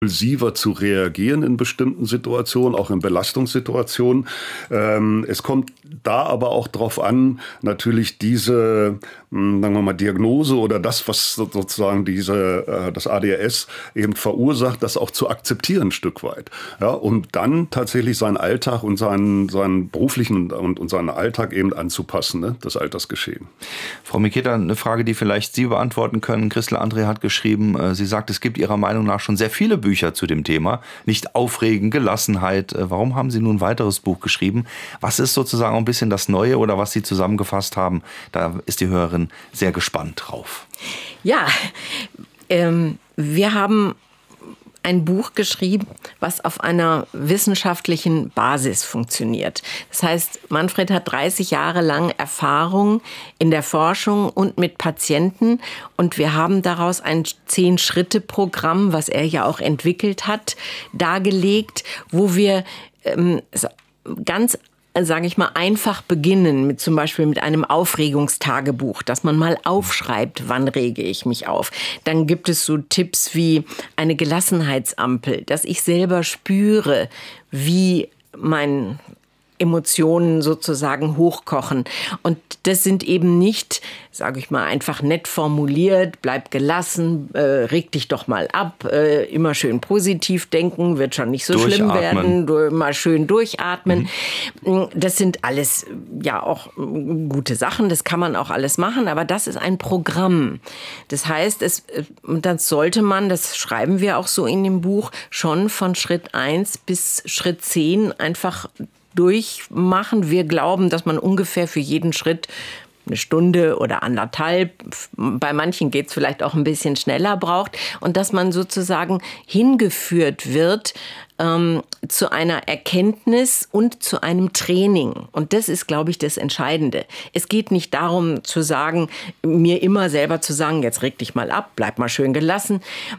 impulsiver zu reagieren in bestimmten Situationen, auch in Belastungssituationen. Es kommt da aber auch drauf an, natürlich diese, sagen wir mal, Diagnose oder das, was sozusagen das ADHS eben verursacht, das auch zu akzeptieren ein Stück weit. Ja, und dann tatsächlich seinen Alltag und seinen beruflichen und seinen Alltag eben anzupassen, ne, das Altersgeschehen. Frau Miketa, eine Frage, die vielleicht Sie beantworten können. Christel André hat geschrieben, sie sagt, es gibt Ihrer Meinung nach schon sehr viele Bücher zu dem Thema. Nicht aufregen, Gelassenheit. Warum haben Sie nun ein weiteres Buch geschrieben? Was ist sozusagen ein bisschen das Neue oder was Sie zusammengefasst haben? Da ist die Hörerin sehr gespannt drauf. Ja, wir haben ein Buch geschrieben, was auf einer wissenschaftlichen Basis funktioniert. Das heißt, Manfred hat 30 Jahre lang Erfahrung in der Forschung und mit Patienten. Und wir haben daraus ein 10-Schritte-Programm, was er ja auch entwickelt hat, dargelegt, wo wir ganz, sage ich mal, einfach beginnen, zum Beispiel mit einem Aufregungstagebuch, dass man mal aufschreibt, wann rege ich mich auf. Dann gibt es so Tipps wie eine Gelassenheitsampel, dass ich selber spüre, wie mein Emotionen sozusagen hochkochen. Und das sind eben nicht, sage ich mal, einfach nett formuliert, bleib gelassen, reg dich doch mal ab, immer schön positiv denken, wird schon nicht so schlimm werden, mal schön durchatmen. Das sind alles ja auch gute Sachen, das kann man auch alles machen, aber das ist ein Programm. Das heißt, das sollte man, das schreiben wir auch so in dem Buch, schon von Schritt 1 bis Schritt 10 einfach durchmachen. Wir glauben, dass man ungefähr für jeden Schritt eine Stunde oder 1,5, bei manchen geht es vielleicht auch ein bisschen schneller, braucht und dass man sozusagen hingeführt wird zu einer Erkenntnis und zu einem Training. Und das ist, glaube ich, das Entscheidende. Es geht nicht darum zu sagen, mir immer selber zu sagen, jetzt reg dich mal ab, bleib mal schön gelassen.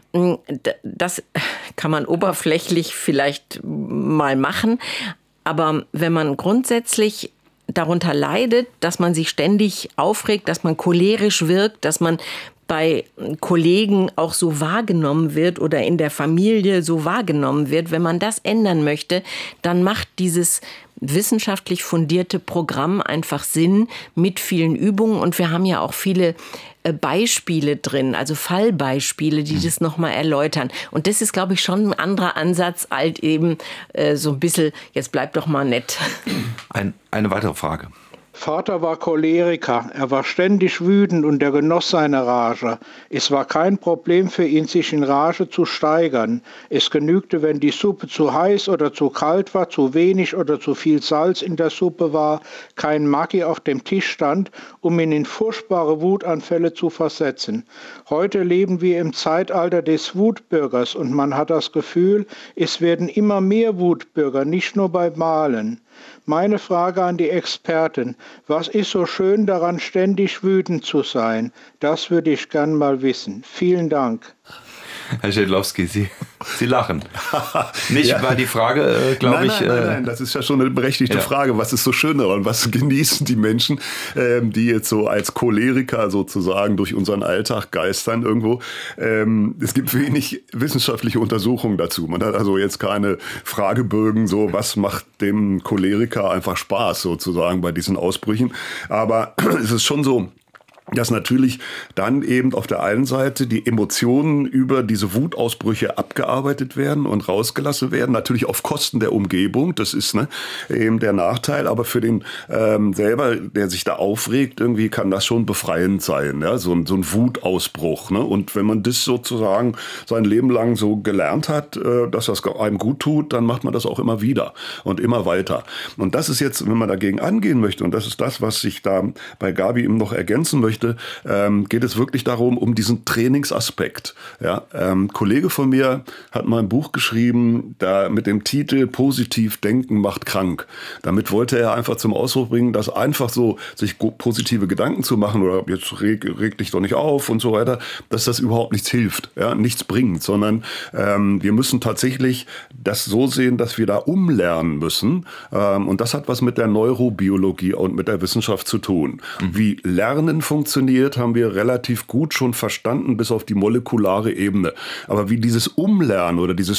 Das kann man oberflächlich vielleicht mal machen. Aber wenn man grundsätzlich darunter leidet, dass man sich ständig aufregt, dass man cholerisch wirkt, dass man bei Kollegen auch so wahrgenommen wird oder in der Familie so wahrgenommen wird, wenn man das ändern möchte, dann macht dieses wissenschaftlich fundierte Programm einfach Sinn mit vielen Übungen. Und wir haben ja auch viele Beispiele drin, also Fallbeispiele, die das nochmal erläutern. Und das ist, glaube ich, schon ein anderer Ansatz, als eben so ein bisschen, jetzt bleib doch mal nett. Eine weitere Frage. Vater war Choleriker, er war ständig wütend und er genoss seine Rage. Es war kein Problem für ihn, sich in Rage zu steigern. Es genügte, wenn die Suppe zu heiß oder zu kalt war, zu wenig oder zu viel Salz in der Suppe war, kein Maggi auf dem Tisch stand, um ihn in furchtbare Wutanfälle zu versetzen. Heute leben wir im Zeitalter des Wutbürgers und man hat das Gefühl, es werden immer mehr Wutbürger, nicht nur beim Malen. Meine Frage an die Experten, was ist so schön daran, ständig wütend zu sein? Das würde ich gern mal wissen. Vielen Dank. Herr Schädlowski, Sie lachen. Nicht, ja. Weil die Frage, glaube ich... Nein, das ist ja schon eine berechtigte Frage. Was ist so schön daran? Was genießen die Menschen, die jetzt so als Choleriker sozusagen durch unseren Alltag geistern irgendwo? Es gibt wenig wissenschaftliche Untersuchungen dazu. Man hat also jetzt keine Fragebögen, so was macht dem Choleriker einfach Spaß sozusagen bei diesen Ausbrüchen. Aber es ist schon so, dass natürlich dann eben auf der einen Seite die Emotionen über diese Wutausbrüche abgearbeitet werden und rausgelassen werden, natürlich auf Kosten der Umgebung, das ist eben der Nachteil, aber für den selber, der sich da aufregt, irgendwie kann das schon befreiend sein, ja? so ein Wutausbruch. Ne? Und wenn man das sozusagen sein Leben lang so gelernt hat, dass das einem gut tut, dann macht man das auch immer wieder und immer weiter. Und das ist jetzt, wenn man dagegen angehen möchte, und das ist das, was ich da bei Gabi eben noch ergänzen möchte, geht es wirklich darum, um diesen Trainingsaspekt. Ja, Kollege von mir hat mal ein Buch geschrieben, da mit dem Titel Positiv denken macht krank. Damit wollte er einfach zum Ausdruck bringen, dass einfach so sich positive Gedanken zu machen oder jetzt reg dich doch nicht auf und so weiter, dass das überhaupt nichts hilft, ja, nichts bringt, sondern wir müssen tatsächlich das so sehen, dass wir da umlernen müssen. Und das hat was mit der Neurobiologie und mit der Wissenschaft zu tun. Wie Lernen funktioniert, haben wir relativ gut schon verstanden, bis auf die molekulare Ebene. Aber wie dieses Umlernen oder dieses